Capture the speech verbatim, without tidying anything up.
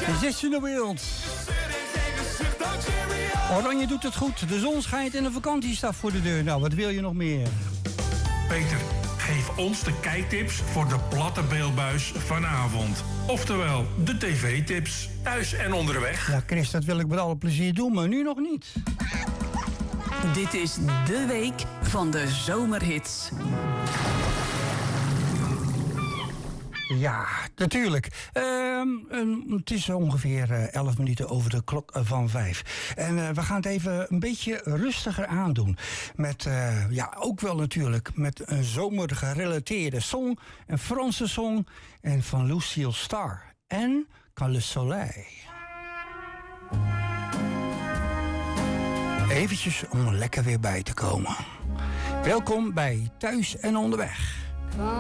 Zes in de wereld. Oranje doet het goed. De zon schijnt en de vakantie staat voor de deur. Nou, wat wil je nog meer? Peter, geef ons de kijktips voor de platte beeldbuis vanavond. Oftewel, de tv-tips. Thuis en onderweg. Ja, Chris, dat wil ik met alle plezier doen, maar nu nog niet. Dit is de week van de zomerhits. Ja, natuurlijk. Uh, um, het is ongeveer uh, elf minuten over de klok uh, van vijf. En uh, we gaan het even een beetje rustiger aandoen. Met, uh, ja, ook wel natuurlijk met een zomergerelateerde song. Een Franse song. En van Lucille Starr. En Quand le soleil. Eventjes om er lekker weer bij te komen. Welkom bij Thuis en Onderweg.